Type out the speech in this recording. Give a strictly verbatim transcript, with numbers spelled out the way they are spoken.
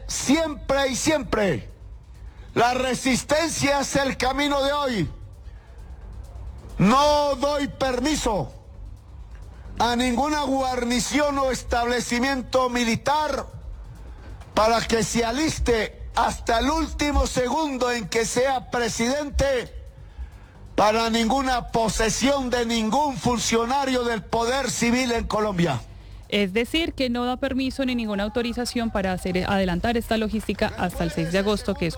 siempre y siempre, la resistencia es el camino de hoy. No doy permiso a ninguna guarnición o establecimiento militar para que se aliste hasta el último segundo en que sea presidente para ninguna posesión de ningún funcionario del poder civil en Colombia. Es decir, que no da permiso ni ninguna autorización para hacer adelantar esta logística hasta el seis de agosto, que es